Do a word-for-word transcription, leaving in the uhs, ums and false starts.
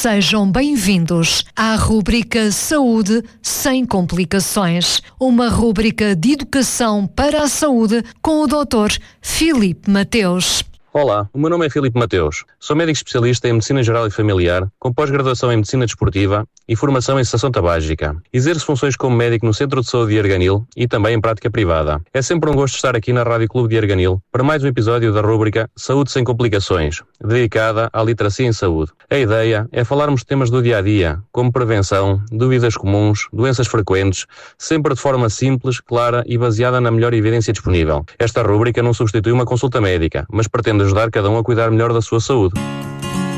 Sejam bem-vindos à rúbrica Saúde sem complicações, uma rúbrica de educação para a saúde com o doutor Filipe Mateus. Olá, o meu nome é Filipe Mateus. Sou médico especialista em Medicina Geral e Familiar, com pós-graduação em Medicina Desportiva e formação em cessação tabágica. Exerço funções como médico no Centro de Saúde de Arganil e também em prática privada. É sempre um gosto estar aqui na Rádio Clube de Arganil para mais um episódio da rúbrica Saúde sem complicações, dedicada à literacia em saúde. A ideia é falarmos de temas do dia-a-dia, como prevenção, dúvidas comuns, doenças frequentes, sempre de forma simples, clara e baseada na melhor evidência disponível. Esta rúbrica não substitui uma consulta médica, mas pretende ajudar cada um a cuidar melhor da sua saúde.